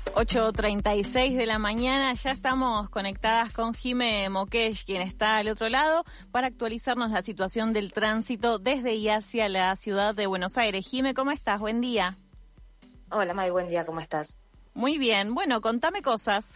8:36 de la mañana, ya estamos conectadas con Jime Moqueix, quien está al otro lado, para actualizarnos la situación del tránsito desde y hacia la ciudad de Buenos Aires. Jime, ¿cómo estás? Buen día. Hola, May, buen día, ¿cómo estás? Muy bien, bueno, contame cosas.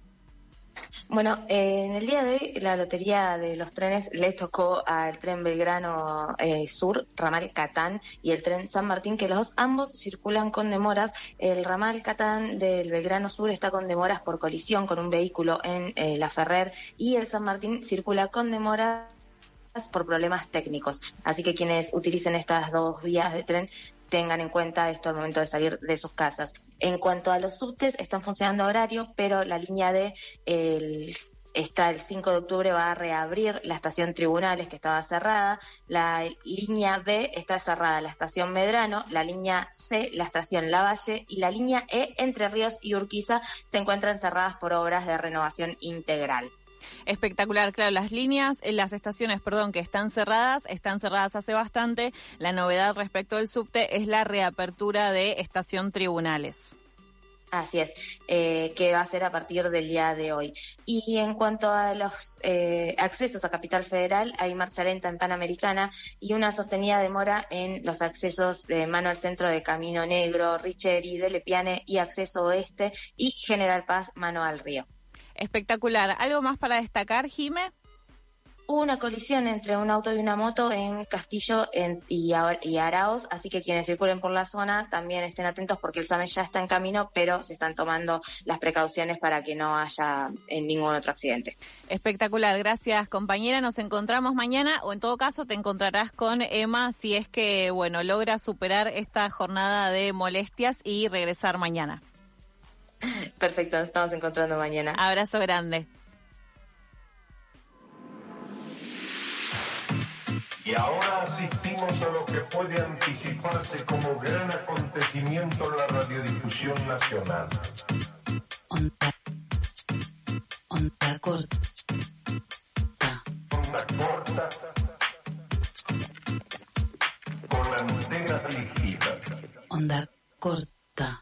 Bueno, en el día de hoy la lotería de los trenes le tocó al tren Belgrano Sur, ramal Catán, y el tren San Martín, que ambos circulan con demoras. El ramal Catán del Belgrano Sur está con demoras por colisión con un vehículo en La Ferrer, y el San Martín circula con demoras por problemas técnicos. Así que quienes utilicen estas dos vías de tren tengan en cuenta esto al momento de salir de sus casas. En cuanto a los subtes, están funcionando a horario, pero la línea D el 5 de octubre va a reabrir la estación Tribunales, que estaba cerrada. La línea B está cerrada, la estación Medrano, la línea C, la estación Lavalle, y la línea E, Entre Ríos y Urquiza, se encuentran cerradas por obras de renovación integral. Espectacular, claro, las estaciones, que están cerradas hace bastante. La novedad respecto del subte es la reapertura de estación Tribunales. Así es, que va a ser a partir del día de hoy. Y en cuanto a los accesos a Capital Federal, hay marcha lenta en Panamericana y una sostenida demora en los accesos de mano al centro de Camino Negro, Richeri, de Lepiane y acceso oeste, y General Paz, mano al río. Espectacular. ¿Algo más para destacar, Jime? Hubo una colisión entre un auto y una moto en Castillo y Araos, así que quienes circulen por la zona también estén atentos, porque el SAME ya está en camino, pero se están tomando las precauciones para que no haya ningún otro accidente. Espectacular, gracias compañera, nos encontramos mañana, o en todo caso te encontrarás con Emma si es que, logra superar esta jornada de molestias y regresar mañana. Perfecto, nos estamos encontrando mañana. Abrazo grande. Y ahora asistimos a lo que puede anticiparse como gran acontecimiento en la radiodifusión nacional. Onda corta. Onda corta. Con antenas dirigidas. Onda corta.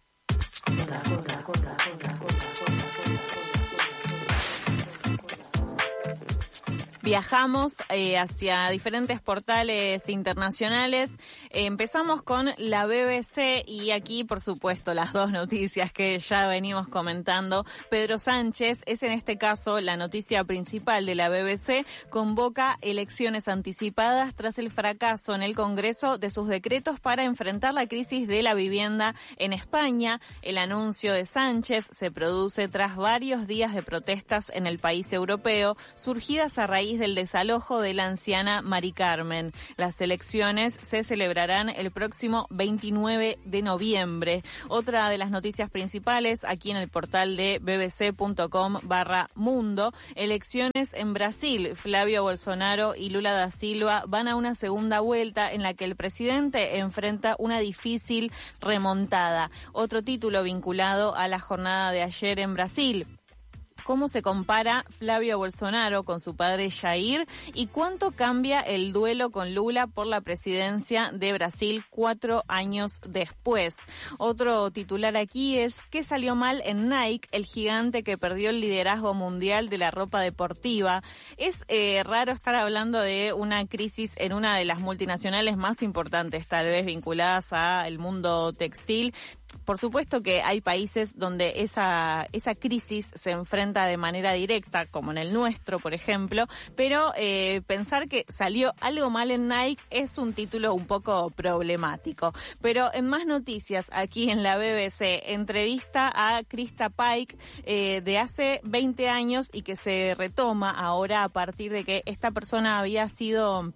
Viajamos hacia diferentes portales internacionales. Empezamos con la BBC y aquí, por supuesto, las dos noticias que ya venimos comentando. Pedro Sánchez es en este caso la noticia principal de la BBC. Convoca elecciones anticipadas tras el fracaso en el Congreso de sus decretos para enfrentar la crisis de la vivienda en España. El anuncio de Sánchez se produce tras varios días de protestas en el país europeo, surgidas a raíz del desalojo de la anciana Mari Carmen. Las elecciones se celebrarán el próximo 29 de noviembre. Otra de las noticias principales aquí en el portal de bbc.com/mundo, elecciones en Brasil. Flavio Bolsonaro y Lula da Silva van a una segunda vuelta en la que el presidente enfrenta una difícil remontada. Otro título vinculado a la jornada de ayer en Brasil. ¿Cómo se compara Flavio Bolsonaro con su padre Jair? ¿Y cuánto cambia el duelo con Lula por la presidencia de Brasil 4 años después? Otro titular aquí es: ¿qué salió mal en Nike, el gigante que perdió el liderazgo mundial de la ropa deportiva? Es raro estar hablando de una crisis en una de las multinacionales más importantes, tal vez vinculadas al mundo textil. Por supuesto que hay países donde esa crisis se enfrenta de manera directa, como en el nuestro, por ejemplo, pero pensar que salió algo mal en Nike es un título un poco problemático. Pero en más noticias, aquí en la BBC, entrevista a Krista Paik de hace 20 años y que se retoma ahora a partir de que esta persona había sido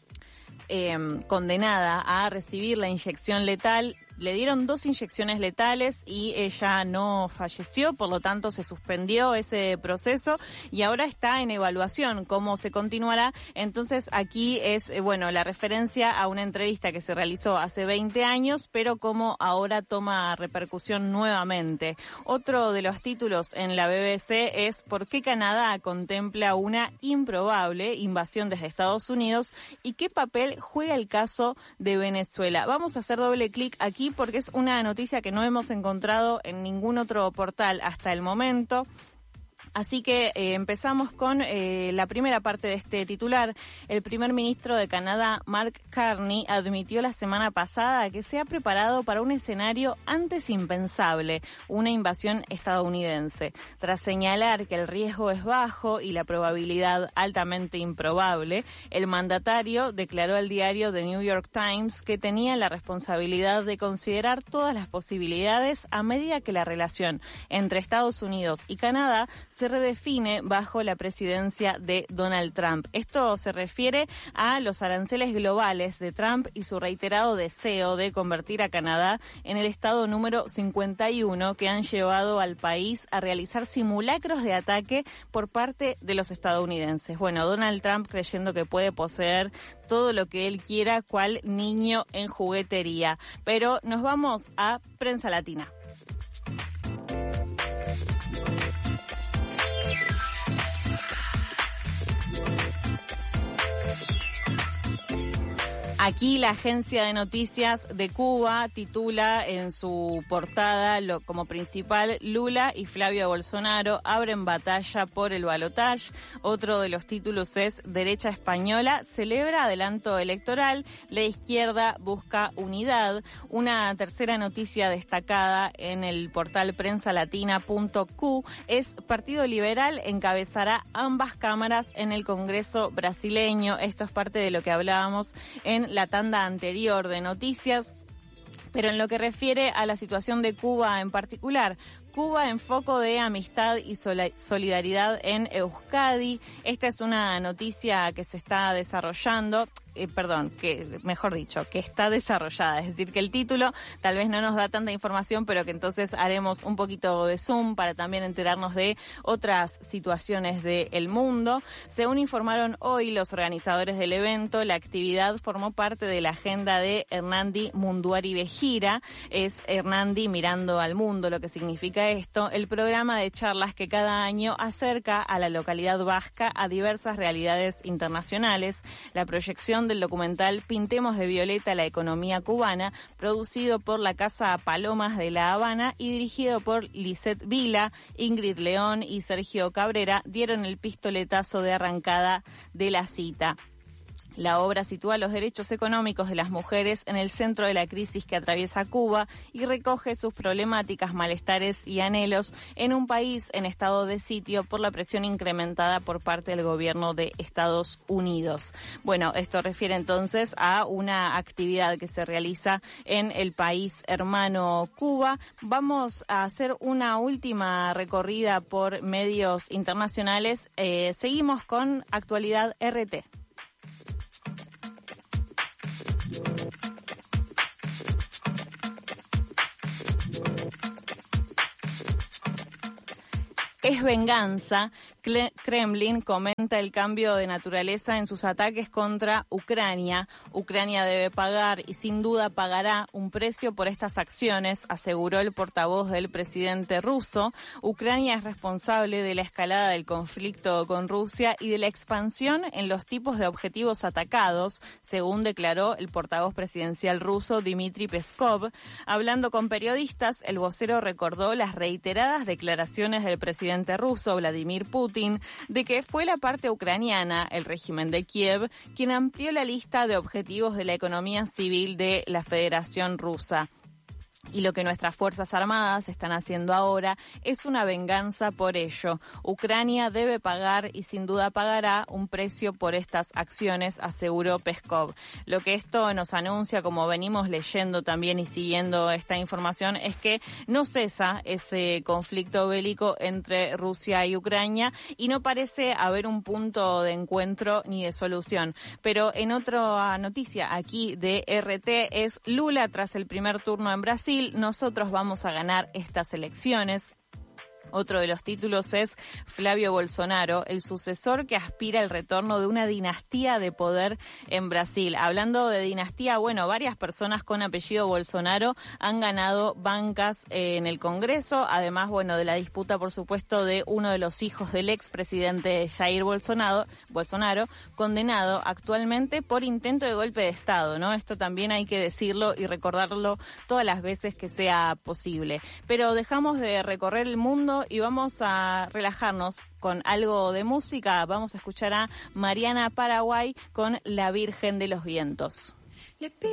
condenada a recibir la inyección letal. Le dieron 2 inyecciones letales y ella no falleció, por lo tanto se suspendió ese proceso y ahora está en evaluación cómo se continuará. Entonces aquí es, la referencia a una entrevista que se realizó hace 20 años, pero cómo ahora toma repercusión nuevamente. Otro de los títulos en la BBC es: ¿por qué Canadá contempla una improbable invasión desde Estados Unidos y qué papel juega el caso de Venezuela? Vamos a hacer doble clic aquí aquí porque es una noticia que no hemos encontrado en ningún otro portal hasta el momento. Así que empezamos con la primera parte de este titular. El primer ministro de Canadá, Mark Carney, admitió la semana pasada que se ha preparado para un escenario antes impensable, una invasión estadounidense. Tras señalar que el riesgo es bajo y la probabilidad altamente improbable, el mandatario declaró al diario The New York Times que tenía la responsabilidad de considerar todas las posibilidades a medida que la relación entre Estados Unidos y Canadá se redefine bajo la presidencia de Donald Trump. Esto se refiere a los aranceles globales de Trump y su reiterado deseo de convertir a Canadá en el estado número 51 que han llevado al país a realizar simulacros de ataque por parte de los estadounidenses. Bueno, Donald Trump creyendo que puede poseer todo lo que él quiera, cual niño en juguetería. Pero nos vamos a Prensa Latina. Aquí la agencia de noticias de Cuba titula en su portada como principal: Lula y Flavio Bolsonaro abren batalla por el balotaje. Otro de los títulos es: Derecha española celebra adelanto electoral, la izquierda busca unidad. Una tercera noticia destacada en el portal prensalatina.cu es: Partido Liberal encabezará ambas cámaras en el Congreso brasileño. Esto es parte de lo que hablábamos en la tanda anterior de noticias, pero en lo que refiere a la situación de Cuba en particular, Cuba en foco de amistad y solidaridad en Euskadi. Esta es una noticia que se está desarrollando, que está desarrollada. Es decir, que el título tal vez no nos da tanta información, pero que entonces haremos un poquito de zoom para también enterarnos de otras situaciones del mundo. Según informaron hoy los organizadores del evento, la actividad formó parte de la agenda de Hernandi Munduari Bejira. Es Hernandi mirando al mundo, lo que significa esto, el programa de charlas que cada año acerca a la localidad vasca a diversas realidades internacionales. La proyección del documental Pintemos de Violeta la economía cubana, producido por la Casa Palomas de La Habana y dirigido por Lisette Vila, Ingrid León y Sergio Cabrera, dieron el pistoletazo de arrancada de la cita. La obra sitúa los derechos económicos de las mujeres en el centro de la crisis que atraviesa Cuba y recoge sus problemáticas, malestares y anhelos en un país en estado de sitio por la presión incrementada por parte del gobierno de Estados Unidos. Bueno, esto refiere entonces a una actividad que se realiza en el país hermano Cuba. Vamos a hacer una última recorrida por medios internacionales. Seguimos con Actualidad RT. Es venganza. Kremlin comenta el cambio de naturaleza en sus ataques contra Ucrania. Ucrania debe pagar y sin duda pagará un precio por estas acciones, aseguró el portavoz del presidente ruso. Ucrania es responsable de la escalada del conflicto con Rusia y de la expansión en los tipos de objetivos atacados, según declaró el portavoz presidencial ruso Dmitry Peskov. Hablando con periodistas, el vocero recordó las reiteradas declaraciones del presidente ruso Vladimir Putin de que fue la parte ucraniana, el régimen de Kiev, quien amplió la lista de objetivos de la economía civil de la Federación Rusa. Y lo que nuestras Fuerzas Armadas están haciendo ahora es una venganza por ello. Ucrania debe pagar y sin duda pagará un precio por estas acciones, aseguró Peskov. Lo que esto nos anuncia, como venimos leyendo también y siguiendo esta información, es que no cesa ese conflicto bélico entre Rusia y Ucrania y no parece haber un punto de encuentro ni de solución. Pero en otra noticia aquí de RT es: Lula tras el primer turno en Brasil, nosotros vamos a ganar estas elecciones. Otro de los títulos es Flavio Bolsonaro, el sucesor que aspira al retorno de una dinastía de poder en Brasil. Hablando de dinastía, bueno, varias personas con apellido Bolsonaro han ganado bancas en el Congreso, además, bueno, de la disputa, por supuesto, de uno de los hijos del expresidente Jair Bolsonaro, condenado actualmente por intento de golpe de Estado, ¿no? Esto también hay que decirlo y recordarlo todas las veces que sea posible. Pero dejamos de recorrer el mundo y vamos a relajarnos con algo de música. Vamos a escuchar a Mariana Paraguay con La Virgen de los Vientos.